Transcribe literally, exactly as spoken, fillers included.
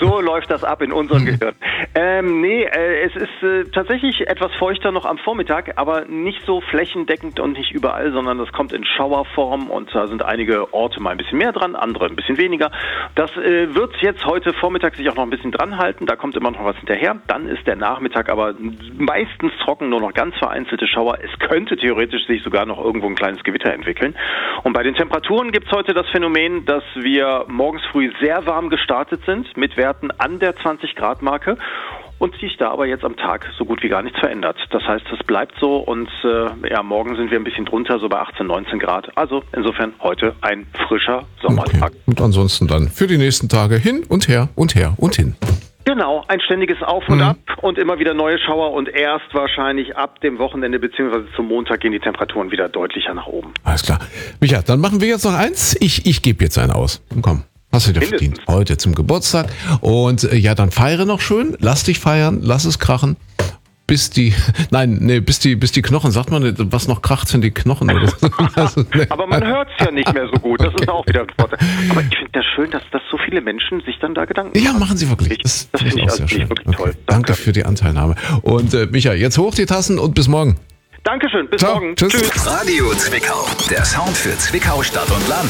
So läuft das ab in unserem Gehirn. Ähm, nee, äh, es ist äh, tatsächlich etwas feuchter noch am Vormittag, aber nicht so flächendeckend und nicht überall, sondern das kommt in Schauerform und da sind einige Orte mal ein bisschen mehr dran, andere ein bisschen weniger. Das äh, wird jetzt heute Vormittag sich auch noch ein bisschen dran halten, da kommt immer noch was hinterher. Dann ist der Nachmittag aber meistens trocken, nur noch ganz vereinzelte Schauer. Es könnte theoretisch sich sogar noch irgendwo ein kleines Gewitter entwickeln. Und bei den Temperaturen gibt es heute das Phänomen, dass wir morgens früh sehr warm gestartet sind, mit Werten an der zwanzig Grad Marke und sich da aber jetzt am Tag so gut wie gar nichts verändert. Das heißt, es bleibt so und äh, ja, morgen sind wir ein bisschen drunter, so bei achtzehn, neunzehn Grad. Also insofern heute ein frischer Sommertag. Okay. Und ansonsten dann für die nächsten Tage hin und her und her und hin. Genau, ein ständiges Auf und mhm. Ab und immer wieder neue Schauer und erst wahrscheinlich ab dem Wochenende bzw. zum Montag gehen die Temperaturen wieder deutlicher nach oben. Alles klar. Micha, dann machen wir jetzt noch eins. Ich, ich gebe jetzt einen aus. Komm. Hast du dir verdient. Heute zum Geburtstag. Und äh, ja, dann feiere noch schön. Lass dich feiern. Lass es krachen. Bis die, nein, nee, bis die, bis die Knochen, sagt man, was noch kracht, sind die Knochen. Oder so. Also, nee. Aber man hört es ja nicht mehr so gut. Das okay. ist auch wieder ein Vorteil. Aber ich finde das schön, dass, dass so viele Menschen sich dann da Gedanken machen. Ja, machen sie wirklich. Das, das finde ich, auch also sehr schön. wirklich okay. toll. Danke. Danke für die Anteilnahme. Und äh, Micha, jetzt hoch die Tassen und bis morgen. Dankeschön, bis Ciao. morgen. Tschüss. Tschüss. Radio Zwickau, der Sound für Zwickau, Stadt und Land.